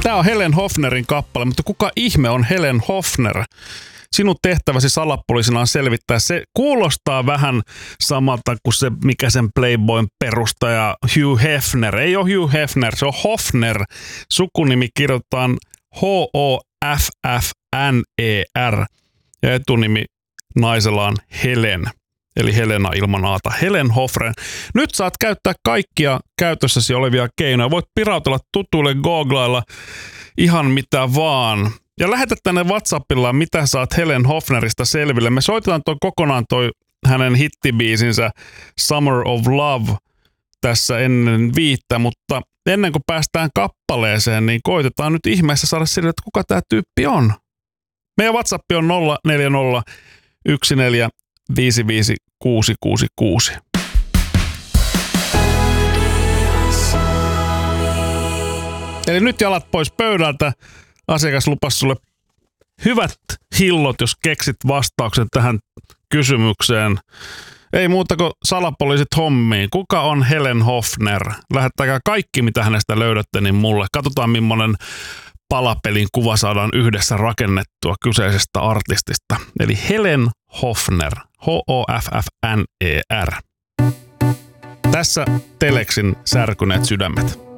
Tää on Helen Hofnerin kappale, mutta kuka ihme on Helen Hofner? Sinun tehtäväsi salapoliisina on selvittää. Se kuulostaa vähän samalta kuin se, mikä sen Playboyn perustaja Hugh Hefner. Ei ole Hugh Hefner, se on Hofner. Sukunimi kirjoitetaan Hoffner ja etunimi naisella on Helen. Eli Helena ilman aata. Helen Hofner. Nyt saat käyttää kaikkia käytössäsi olevia keinoja. Voit pirautella tutuille googlailla ihan mitä vaan. Ja lähetä tänne WhatsAppilla, mitä saat Helen Hofnerista selville. Me soitetaan kokonaan hänen hittibiisinsä Summer of Love tässä ennen 5, mutta ennen kuin päästään kappaleeseen, niin koitetaan nyt ihmeessä saada selville, että kuka tämä tyyppi on. Meidän WhatsApp on 040 14 666. Eli nyt jalat pois pöydältä. Asiakas lupasi sulle hyvät hillot, jos keksit vastauksen tähän kysymykseen. Ei muuta kuin salapoliisit hommiin. Kuka on Helen Hofner? Lähettäkää kaikki, mitä hänestä löydätte, niin mulle. Katsotaan, millainen palapelin kuva saadaan yhdessä rakennettua kyseisestä artistista. Eli Helen Hofner. Hoffner. Tässä Telexin särkyneet sydämet.